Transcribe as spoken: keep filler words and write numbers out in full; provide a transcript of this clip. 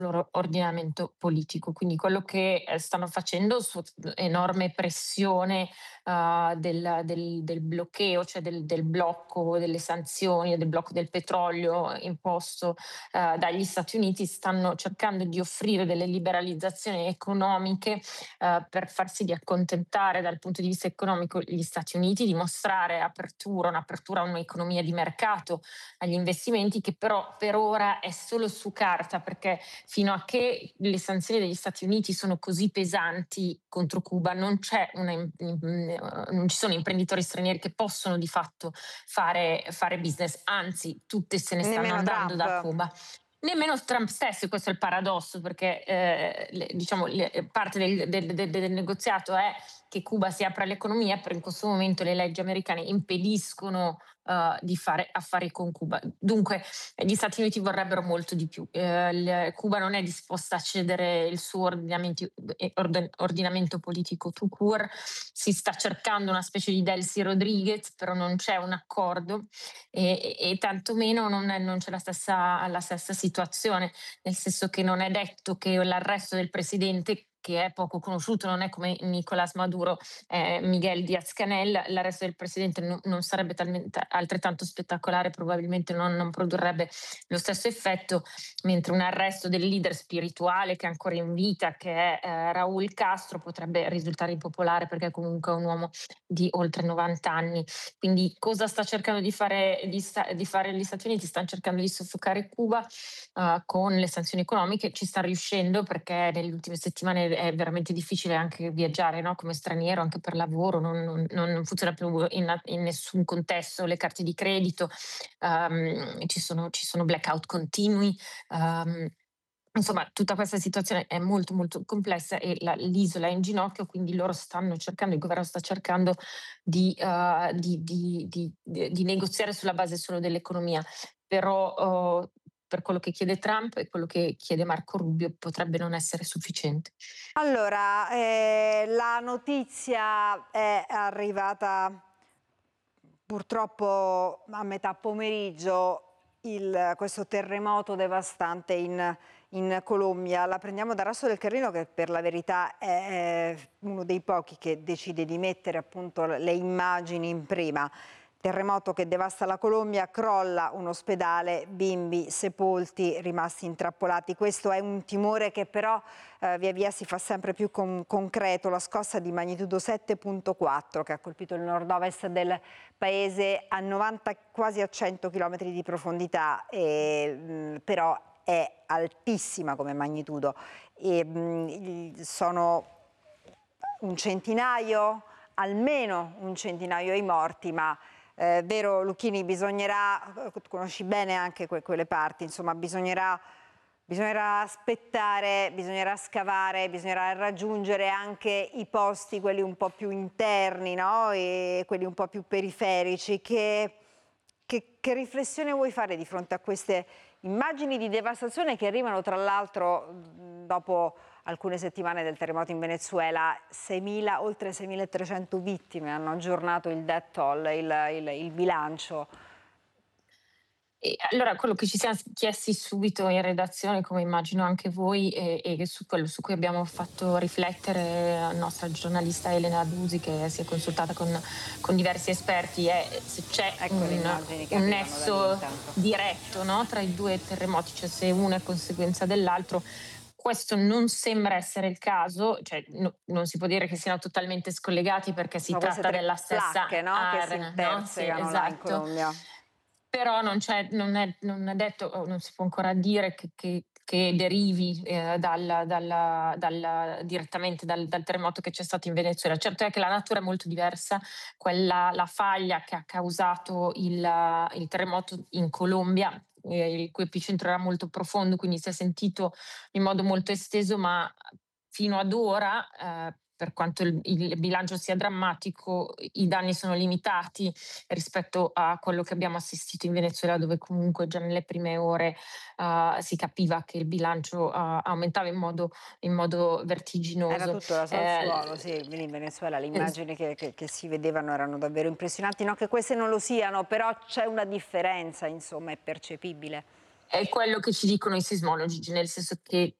loro ordinamento politico. Quindi quello che eh, stanno facendo su enorme pressione uh, del, del, del bloqueo, cioè del, del blocco delle sanzioni, del blocco del petrolio imposto uh, dagli Stati Uniti, stanno cercando di offrire delle liberalizzazioni economiche uh, per far sì di accontentare dal punto di vista economico gli Stati Uniti, di mostrare apertura, un'apertura a un'economia di mercato, agli investimenti, che però per ora è solo su carta, perché fino a che le sanzioni degli Stati Uniti sono così pesanti contro Cuba non c'è una, non ci sono imprenditori stranieri che possono di fatto fare, fare business, anzi tutte se ne stanno Nemmeno andando Trump. da Cuba. Nemmeno Trump stesso, questo è il paradosso, perché eh, le, diciamo, le, parte del, del, del, del negoziato è che Cuba si apra all'economia, però in questo momento le leggi americane impediscono uh, di fare affari con Cuba. Dunque gli Stati Uniti vorrebbero molto di più. Eh, il, Cuba non è disposta a cedere il suo ordinamento, ordin, ordinamento politico tout court, si sta cercando una specie di Delcy Rodriguez, però non c'è un accordo e, e, e tantomeno non, è, non c'è la stessa, la stessa situazione, nel senso che non è detto che l'arresto del presidente, che è poco conosciuto, non è come Nicolás Maduro, eh, Miguel Díaz-Canel, l'arresto del presidente non, non sarebbe talmente, altrettanto spettacolare, probabilmente non, non produrrebbe lo stesso effetto, mentre un arresto del leader spirituale che è ancora in vita, che è eh, Raúl Castro, potrebbe risultare impopolare perché è comunque un uomo di oltre novanta anni. Quindi cosa sta cercando di fare, di, sta, di fare gli Stati Uniti? Stanno cercando di soffocare Cuba uh, con le sanzioni economiche, ci sta riuscendo perché nelle ultime settimane è veramente difficile anche viaggiare, no? Come straniero, anche per lavoro, non, non, non funziona più in, in nessun contesto, le carte di credito, um, ci, sono, ci sono blackout continui. Um, Insomma, tutta questa situazione è molto molto complessa e la, l'isola è in ginocchio, quindi loro stanno cercando, il governo sta cercando di, uh, di, di, di, di negoziare sulla base solo dell'economia, però uh, per quello che chiede Trump e quello che chiede Marco Rubio potrebbe non essere sufficiente. Allora, eh, la notizia è arrivata purtroppo a metà pomeriggio, il, questo terremoto devastante in, in Colombia. La prendiamo da Rasso del Carlino, che per la verità è uno dei pochi che decide di mettere appunto le immagini in prima. Terremoto che devasta la Colombia, crolla un ospedale, bimbi sepolti, rimasti intrappolati. Questo è un timore che però eh, via via si fa sempre più con concreto. La scossa di magnitudo sette virgola quattro che ha colpito il nord-ovest del paese a novanta, quasi a cento chilometri di profondità, e, mh, però è altissima come magnitudo. E, mh, sono un centinaio, almeno un centinaio i morti, ma Eh, vero Lucchini, bisognerà, conosci bene anche que quelle parti, insomma bisognerà, bisognerà aspettare, bisognerà scavare, bisognerà raggiungere anche i posti, quelli un po' più interni, no? E quelli un po' più periferici. Che, che, che riflessione vuoi fare di fronte a queste immagini di devastazione che arrivano tra l'altro dopo alcune settimane del terremoto in Venezuela? seimila, oltre seimilatrecento vittime, hanno aggiornato il death toll, il, il, il bilancio. E allora, quello che ci siamo chiesti subito in redazione, come immagino anche voi, e, e su quello su cui abbiamo fatto riflettere la nostra giornalista Elena Dusi, che si è consultata con, con diversi esperti, è se c'è Ecco un, un nesso diretto, no, tra i due terremoti, cioè se uno è conseguenza dell'altro. Questo non sembra essere il caso, cioè no, non si può dire che siano totalmente scollegati perché si Sono queste tratta tre della stessa placche, no? Che si area, no? Sì, intersecano là in esatto. Colombia. Però non, c'è, non, è, non è detto, non si può ancora dire che, che, che derivi eh, dal, dal, dal, direttamente dal, dal terremoto che c'è stato in Venezuela. Certo è che la natura è molto diversa, quella, la faglia che ha causato il, il terremoto in Colombia, eh, il cui epicentro era molto profondo, quindi si è sentito in modo molto esteso, ma fino ad ora, eh, per quanto il, il bilancio sia drammatico, i danni sono limitati rispetto a quello che abbiamo assistito in Venezuela, dove comunque già nelle prime ore uh, si capiva che il bilancio uh, aumentava in modo, in modo vertiginoso. Era tutto da Eh, Sassuolo, sì, in Venezuela le eh, immagini che, che, che si vedevano erano davvero impressionanti. No che queste non lo siano, però c'è una differenza, insomma, è percepibile. è quello che ci dicono i sismologi, nel senso che